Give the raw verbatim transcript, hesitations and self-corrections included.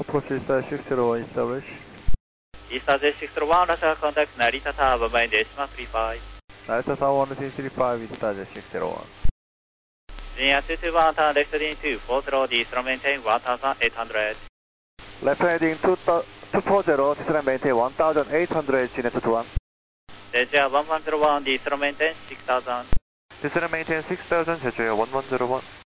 Approach Eastside six zero one establish. Eastside six zero one, Russia contact Narita Tower, by Decimal three five. Narita Tower one three five, Eastside six zero one. Linear two two one, turn left heading two four zero, descend maintain one thousand eight hundred. Left heading two four zero, descend maintain one thousand eight hundred, G N E T two one. Jeju one one zero one, descend maintain six thousand. Descend maintain six thousand, Jeju one one zero one.